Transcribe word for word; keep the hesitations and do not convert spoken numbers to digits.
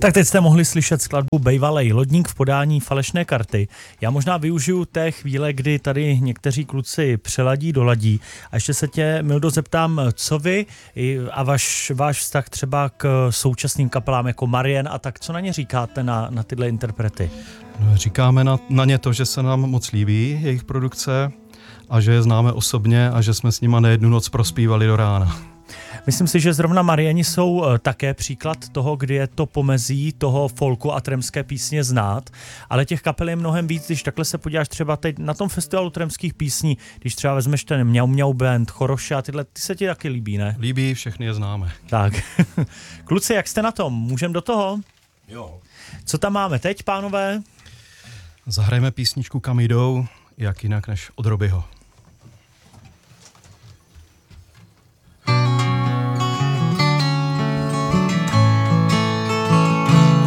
Tak teď jste mohli slyšet skladbu Bejvalej lodník v podání Falešné karty. Já možná využiju té chvíle, kdy tady někteří kluci přeladí, doladí. A ještě se tě, Mildo, zeptám, co vy a vaš, váš vztah třeba k současným kapelám jako Marien a tak, co na ně říkáte, na, na tyhle interprety? Říkáme na, na ně to, že se nám moc líbí jejich produkce a že je známe osobně a že jsme s nima nejednu noc prospívali do rána. Myslím si, že zrovna Marieni jsou také příklad toho, kdy je to pomezí toho folku a tremské písně znát, ale těch kapel je mnohem víc, když takhle se podíváš třeba teď na tom festivalu tremských písní, když třeba vezmeš ten Mňau Mňau Band, Choroše a tyhle, ty se ti taky líbí, ne? Líbí, všechny je známe. Tak. Kluci, jak jste na tom? Můžem do toho? Jo. Co tam máme teď, pánové? Zahrajeme písničku Kam jdou, jak jinak než od Robyho.